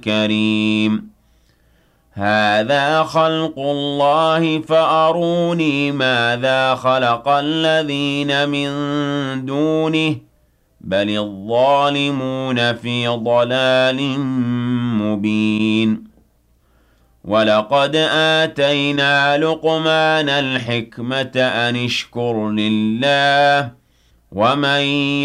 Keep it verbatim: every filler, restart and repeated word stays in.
كريم هذا خلق الله فأروني ماذا خلق الذين من دونه بل الظالمون في ضلال مبين ولقد آتينا لقمان الحكمة أن اشكر لله ومن